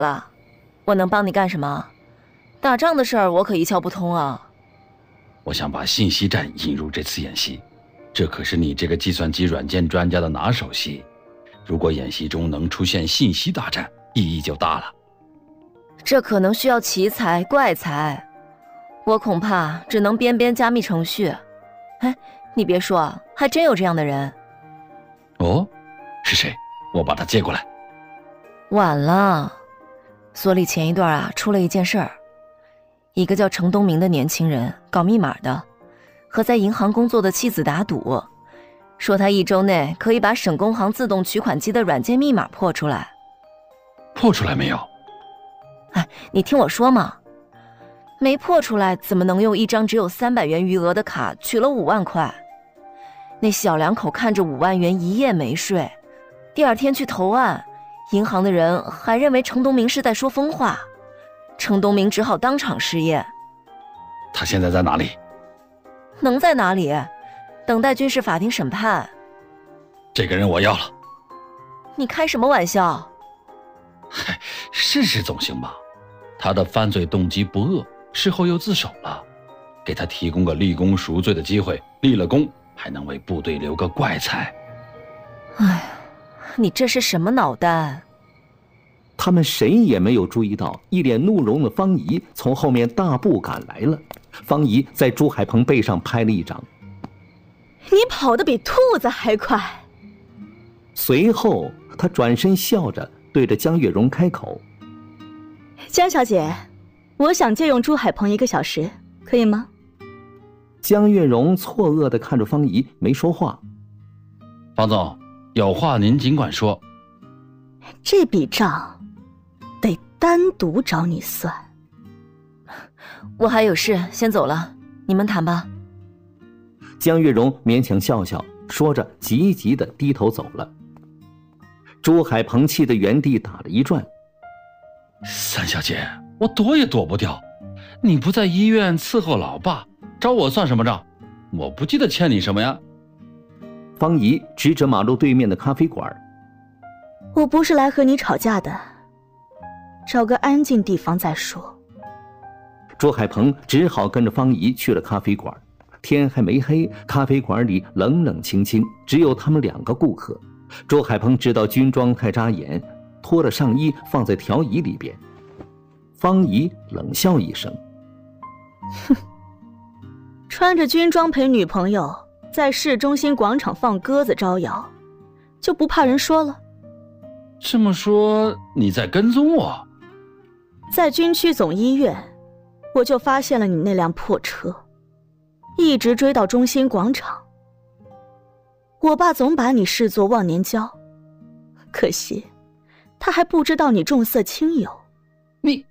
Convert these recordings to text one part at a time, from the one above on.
了，我能帮你干什么？打仗的事儿我可一窍不通啊。 我想把信息战引入这次演习，这可是你这个计算机软件专家的拿手戏。如果演习中能出现信息大战，意义就大了。 这可能需要奇才怪才，我恐怕只能编加密程序。哎，你别说，还真有这样的人。 哦，是谁？我把他接过来。 晚了，所里前一段出了一件事儿，一个叫程东明的年轻人搞密码的，和在银行工作的妻子打赌，说他1周内可以把省工行自动取款机的软件密码破出来。 破出来没有？ 哎，你听我说嘛，没破出来怎么能用一张只有300元余额的卡取了5万块？那小两口看着5万元一夜没睡，第二天去投案，银行的人还认为程东明是在说疯话，程东明只好当场失业。 他现在在哪里？ 能在哪里？等待军事法庭审判。 这个人我要了。 你开什么玩笑？ 嗨，试试总行吧。他的犯罪动机不恶，事后又自首了，给他提供个立功赎罪的机会，立了功还能为部队留个怪才。 哎呀，你这是什么脑袋？ 他们谁也没有注意到，一脸怒容的方怡从后面大步赶来了。方怡在朱海鹏背上拍了一掌。 你跑得比兔子还快。 随后他转身笑着对着江月容开口： 江小姐，我想借用朱海鹏1个小时，可以吗？ 江月容错愕地看着方怡，没说话。 方总，有话您尽管说。 这笔账得单独找你算。 我还有事先走了，你们谈吧。 江月容勉强笑笑，说着急急地低头走了。朱海鹏气得原地打了一转。 三小姐，我躲也躲不掉，你不在医院伺候老爸，找我算什么账？我不记得欠你什么呀。 方怡指着马路对面的咖啡馆。 我不是来和你吵架的，找个安静地方再说。 朱海鹏只好跟着方怡去了咖啡馆。天还没黑，咖啡馆里冷冷清清，只有他们2个顾客。朱海鹏知道军装太扎眼，脱了上衣放在条椅里边。方怡冷笑一声： 哼，穿着军装陪女朋友在市中心广场放鸽子招摇，就不怕人说了？ 这么说你在跟踪我？ 在军区总医院，我就发现了你那辆破车，一直追到中心广场。我爸总把你视作忘年交，可惜他还不知道你重色轻友。 你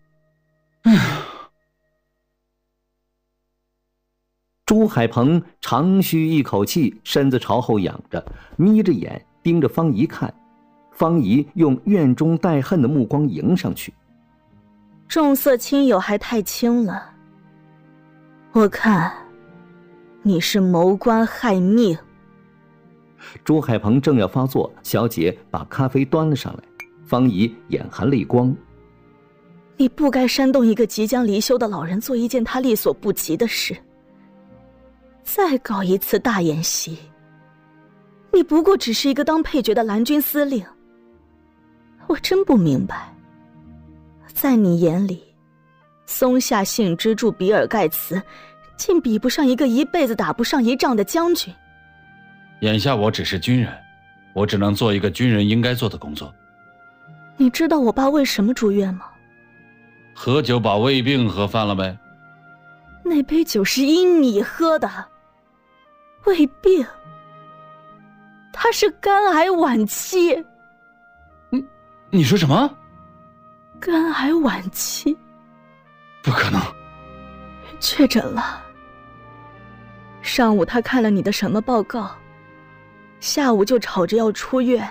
朱海鹏长吁一口气，身子朝后仰着，眯着眼盯着方怡看。方怡用怨中带恨的目光迎上去。 重色轻友还太轻了，我看你是谋官害命。 朱海鹏正要发作，小姐把咖啡端了上来。方怡眼含泪光。 你不该煽动一个即将离休的老人做一件他力所不及的事。再搞一次大演习，你不过只是一个当配角的蓝军司令。我真不明白，在你眼里，松下幸之助比尔盖茨竟比不上一个一辈子打不上一仗的将军。 眼下我只是军人，我只能做一个军人应该做的工作。 你知道我爸为什么住院吗？ 喝酒把胃病喝翻了呗。 那杯酒是因你喝的。胃病，他是肝癌晚期。 你说什么？ 肝癌晚期？ 不可能。 确诊了。上午他看了你的什么报告，下午就吵着要出院。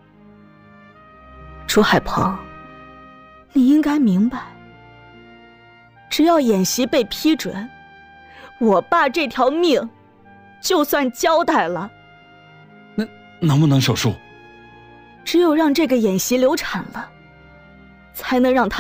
朱海鹏，你应该明白，只要演习被批准，我爸这条命就算交代了。 那能不能手术？ 只有让这个演习流产了，才能让他